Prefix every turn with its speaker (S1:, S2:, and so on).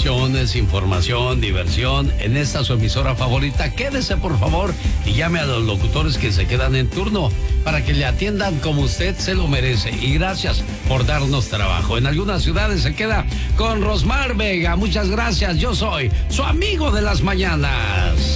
S1: recomendaciones, información, diversión en esta su emisora favorita. Quédese por favor y llame a los locutores que se quedan en turno para que le atiendan como usted se lo merece. Y gracias por darnos trabajo. En algunas ciudades se queda con Rosmar Vega. Muchas gracias. Yo soy su amigo de las mañanas.